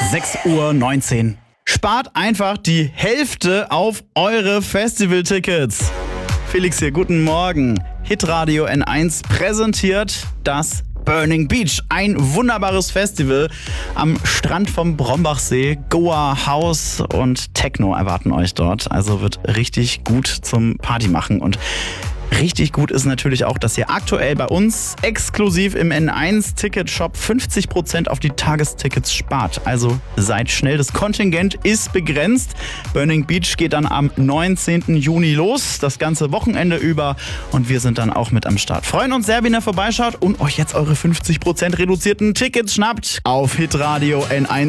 6:19 Uhr. Spart einfach die Hälfte auf eure Festivaltickets. Felix hier, guten Morgen. Hitradio N1 präsentiert das Burning Beach. Ein wunderbares Festival am Strand vom Brombachsee. Goa, House und Techno erwarten euch dort. Also wird richtig gut zum Party machen. Und richtig gut ist natürlich auch, dass ihr aktuell bei uns exklusiv im N1-Ticket-Shop 50% auf die Tagestickets spart. Also seid schnell, das Kontingent ist begrenzt. Burning Beach geht dann am 19. Juni los, das ganze Wochenende über. Und wir sind dann auch mit am Start. Freuen uns sehr, wenn ihr vorbeischaut und euch jetzt eure 50% reduzierten Tickets schnappt auf hitradio N1.